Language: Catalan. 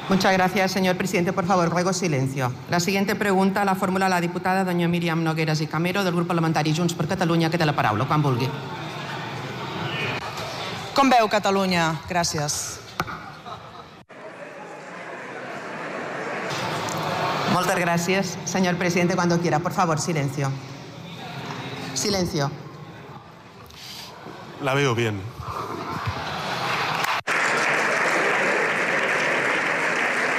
Muchas gracias, señor presidente. Por favor, ruego silencio. La siguiente pregunta la formula la diputada doña Míriam Nogueras i Camero del grup parlamentari Junts per Catalunya, que té la paraula, quan vulgui. Com veu Catalunya? Gràcies. Muchas gracias, señor presidente. Cuando quiera, por favor, silencio. Silencio. La veo bien.